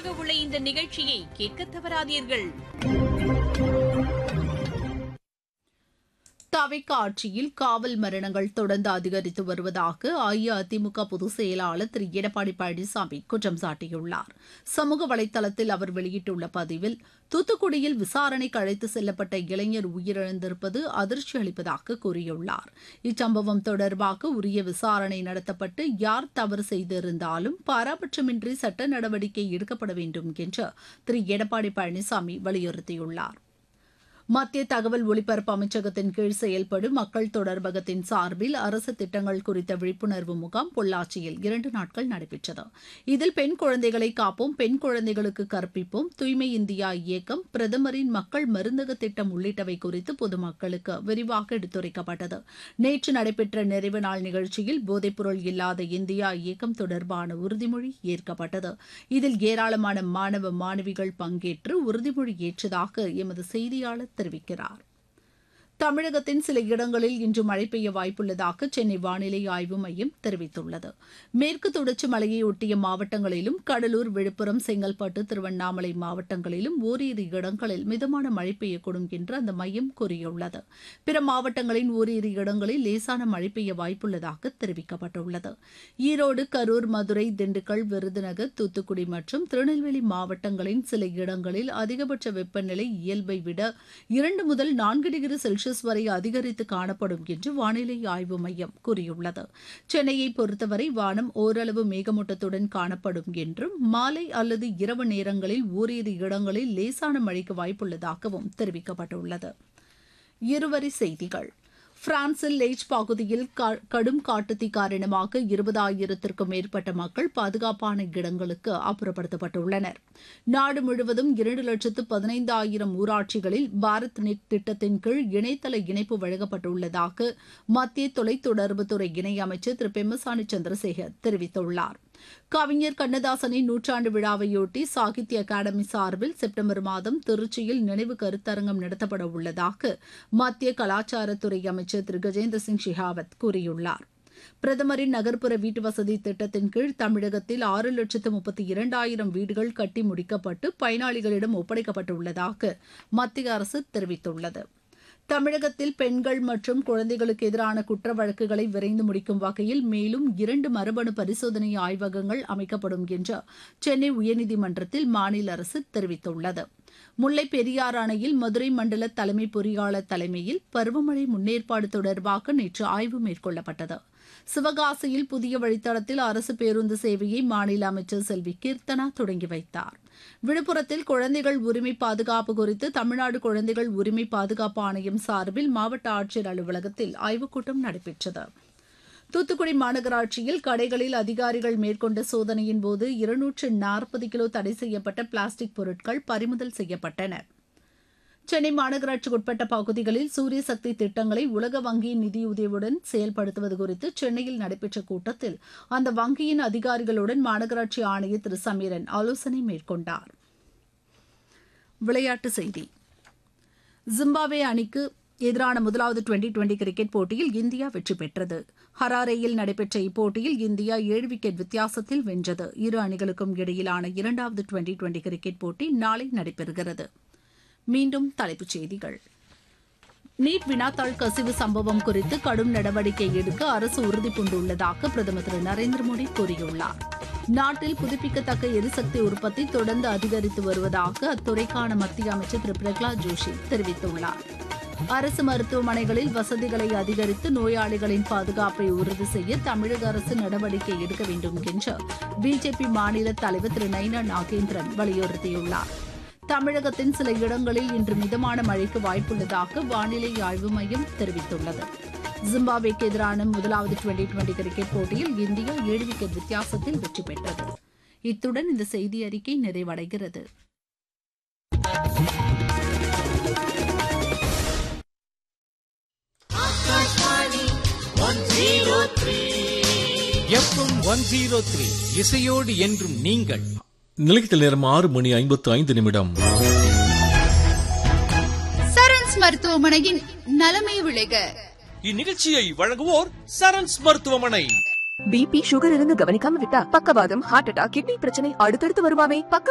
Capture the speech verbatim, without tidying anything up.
ஒலிபரப்பாக உள்ள இந்த நிகழ்ச்சியை கேட்க தவறாதீர்கள். தவிக ஆட்சியில் காவல் மரணங்கள் தொடர்ந்து அதிகரித்து வருவதாக அஇஅதிமுக பொதுச் செயலாளர் திரு எடப்பாடி பழனிசாமி குற்றம் சாட்டியுள்ளார். சமூக வலைதளத்தில் அவர் வெளியிட்டுள்ள பதிவில், தூத்துக்குடியில் விசாரணைக்கு அழைத்து செல்லப்பட்ட இளைஞர் உயிரிழந்திருப்பது அதிர்ச்சி அளிப்பதாக கூறியுள்ளார். இச்சம்பவம் தொடர்பாக உரிய விசாரணை நடத்தப்பட்டு யார் தவறு செய்திருந்தாலும் பாராபட்சமின்றி சட்ட நடவடிக்கை எடுக்கப்பட வேண்டும் என்று திரு எடப்பாடி பழனிசாமி வலியுறுத்தியுள்ளார். மத்திய தகவல் ஒலிபரப்பு அமைச்சகத்தின் கீழ் செயல்படும் மக்கள் தொடர்பகத்தின் சார்பில் அரசு திட்டங்கள் குறித்த விழிப்புணர்வு முகாம் பொள்ளாச்சியில் இரண்டு நாட்கள் நடைபெற்றது. இதில் பெண் குழந்தைகளை காப்போம், பெண் குழந்தைகளுக்கு கற்பிப்போம், தூய்மை இந்தியா இயக்கம், பிரதமரின் மக்கள் மருந்தக திட்டம் உள்ளிட்டவை குறித்து பொதுமக்களுக்கு விரிவாக எடுத்துரைக்கப்பட்டது. நேற்று நடைபெற்ற நிறைவு நாள் நிகழ்ச்சியில் போதைப்பொருள் இல்லாத இந்தியா இயக்கம் தொடர்பான உறுதிமொழி ஏற்கப்பட்டது. இதில் ஏராளமான மாணவ மாணவிகள் பங்கேற்று உறுதிமொழி ஏற்றதாக எமது செய்தியாளர் தெரிவிக்கிறார். தமிழகத்தின் சில இடங்களில் இன்று மழை பெய்ய வாய்ப்புள்ளதாக சென்னை வானிலை ஆய்வு மையம் தெரிவித்துள்ளது. மேற்கு தொடர்ச்சி மலையை ஒட்டிய மாவட்டங்களிலும் கடலூர், விழுப்புரம், செங்கல்பட்டு, திருவண்ணாமலை மாவட்டங்களிலும் ஓரிரு இடங்களில் மிதமான மழை பெய்யக்கூடும் என்று அந்த மையம் கூறியுள்ளது. பிற மாவட்டங்களின் ஓரிரு இடங்களில் லேசான மழை பெய்ய வாய்ப்புள்ளதாக தெரிவிக்கப்பட்டுள்ளது. ஈரோடு, கரூர், மதுரை, திண்டுக்கல், விருதுநகர், தூத்துக்குடி மற்றும் திருநெல்வேலி மாவட்டங்களின் சில இடங்களில் அதிகபட்ச வெப்பநிலை இயல்பை விட இரண்டு முதல் நான்கு டிகிரி செல்சியஸ் வரை அதிகரித்து காணப்படும் என்று வானிலை ஆய்வு மையம் கூறியுள்ளது. சென்னையை பொறுத்தவரை வானம் ஓரளவு மேகமூட்டத்துடன் காணப்படும் என்றும் மாலை அல்லது இரவு நேரங்களில் ஓரிரு இடங்களில் லேசான மழைக்கு வாய்ப்புள்ளதாகவும் தெரிவிக்கப்பட்டுள்ளது. இருவரி செய்திகள். பிரான்சில் லேஜ் பகுதியில் கடும் காட்டுத்தீ காரணமாக இருபதாயிரத்திற்கும் மேற்பட்ட மக்கள் பாதுகாப்பான இடங்களுக்கு அப்புறப்படுத்தப்பட்டுள்ளனர். நாடு முழுவதும் இரண்டு லட்சத்து பதினைந்தாயிரம் ஊராட்சிகளில் பாரத் நெட் திட்டத்தின் கீழ் இணையதள இணைப்பு வழங்கப்பட்டுள்ளதாக மத்திய தொலைத்தொடர்புத்துறை இணையமைச்சர் திரு பெம்மசானி சந்திரசேகர் தெரிவித்துள்ளார். கவிஞர் கண்ணதாசனின் நூற்றாண்டு விழாவையொட்டி சாகித்ய அகாடமி சார்பில் செப்டம்பர் மாதம் திருச்சியில் நினைவு கருத்தரங்கம் நடத்தப்பட உள்ளதாக மத்திய கலாச்சாரத்துறை அமைச்சர் திரு கஜேந்திர சிங் ஷெகாவத் கூறியுள்ளார். பிரதமரின் நகர்ப்புற வீட்டு வசதி திட்டத்தின் கீழ் தமிழகத்தில் ஆறு லட்சத்து முப்பத்தி இரண்டாயிரம் வீடுகள் கட்டி முடிக்கப்பட்டு பயனாளிகளிடம் ஒப்படைக்கப்பட்டுள்ளதாக மத்திய அரசு தெரிவித்துள்ளது. தமிழகத்தில் பெண்கள் மற்றும் குழந்தைகளுக்கு எதிரான குற்ற வழக்குகளை விரைந்து முடிக்கும் வகையில் மேலும் இரண்டு மரபணு பரிசோதனை ஆய்வகங்கள் அமைக்கப்படும் என்று சென்னை உயர்நீதிமன்றத்தில் மாநில அரசு தெரிவித்துள்ளது. முல்லை பெரியாறு அணையில் மதுரை மண்டல தலைமை பொறியாளர் தலைமையில் பருவமழை முன்னேற்பாடு தொடர்பாக நேற்று ஆய்வு மேற்கொள்ளப்பட்டது. சிவகாசியில் புதிய வழித்தடத்தில் அரசு பேருந்து சேவையை மாநில அமைச்சர் செல்வி கீர்த்தனா தொடங்கி வைத்தார். விழுப்புரத்தில் குழந்தைகள் உரிமை பாதுகாப்பு குறித்து தமிழ்நாடு குழந்தைகள் உரிமை பாதுகாப்பு ஆணையம் சார்பில் மாவட்ட ஆட்சியர் அலுவலகத்தில் ஆய்வுக் கூட்டம் நடைபெற்றது. தூத்துக்குடி மாநகராட்சியில் கடைகளில் அதிகாரிகள் மேற்கொண்ட சோதனையின் போது இருநூற்று நாற்பது கிலோ தடை செய்யப்பட்ட பிளாஸ்டிக் பொருட்கள் பறிமுதல் செய்யப்பட்டன. சென்னை மாநகராட்சிக்குட்பட்ட பகுதிகளில் சூரிய சக்தி திட்டங்களை உலக வங்கியின் நிதியுதவியுடன் செயல்படுத்துவது குறித்து சென்னையில் நடைபெற்ற கூட்டத்தில் அந்த வங்கியின் அதிகாரிகளுடன் மாநகராட்சி ஆணையர் திரு சமீரன் ஆலோசனை மேற்கொண்டார். விளையாட்டுச் செய்தி. ஜிம்பாப்வே அணிக்கு எதிரான முதலாவது டுவெண்டி டுவெண்டி கிரிக்கெட் போட்டியில் இந்தியா வெற்றி பெற்றது. ஹராரேயில் நடைபெற்ற இப்போட்டியில் இந்தியா ஏழு விக்கெட் வித்தியாசத்தில் வென்றது. இரு அணிகளுக்கும் இடையிலான இரண்டாவது டுவெண்டி டுவெண்டி கிரிக்கெட் போட்டி நாளை நடைபெறுகிறது. மீண்டும் தலைப்புச் செய்திகள். நீட் வினாத்தாள் கசிவு சம்பவம் குறித்து கடும் நடவடிக்கை எடுக்க அரசு உறுதிபூண்டுள்ளதாக பிரதமர் திரு நரேந்திர மோடி கூறியுள்ளார். நாட்டில் புதுப்பிக்கத்தக்க எரிசக்தி உற்பத்தி தொடர்ந்து அதிகரித்து வருவதாக அத்துறைக்கான மத்திய அமைச்சர் திரு பிரகலாத் ஜோஷி தெரிவித்துள்ளார். அரசு மருத்துவமனைகளில் வசதிகளை அதிகரித்து நோயாளிகளின் பாதுகாப்பை உறுதி செய்ய தமிழக அரசு நடவடிக்கை எடுக்க வேண்டும் என்று பிஜேபி மாநில தலைவர் திரு நைனா நாகேந்திரன் வலியுறுத்தியுள்ளார். தமிழகத்தின் சில இடங்களில் இன்று மிதமான மழைக்கு வாய்ப்புள்ளதாக வானிலை ஆய்வு மையம் தெரிவித்துள்ளது. ஜிம்பாப்வேக்கு எதிரான முதலாவது டுவெண்டி டுவெண்டி கிரிக்கெட் போட்டியில் இந்தியா ஏழு விக்கெட் வித்தியாசத்தில் வெற்றி பெற்றது. இத்துடன் இந்த செய்தி அறிக்கை நிறைவடைகிறது. எஃப்எம் ஒன் ஜீரோ த்ரீ இசையோடு என்றும் நீங்கள். நிலையத்தில் நேரம் ஆறு மணி ஐம்பத்து ஐந்து நிமிடம். சரண்ஸ் மருத்துவமனையின் நலமை விளைக இந்நிகழ்ச்சியை வழங்குவோர் சரண்ஸ் மருத்துவமனை. பிபி சுகர் இருந்து கவனிக்காம விட்டா பக்கவாதம், ஹார்ட் அட்டாக், கிட்னி பிரச்சனை அடுத்தடுத்து வருமாமே. பக்க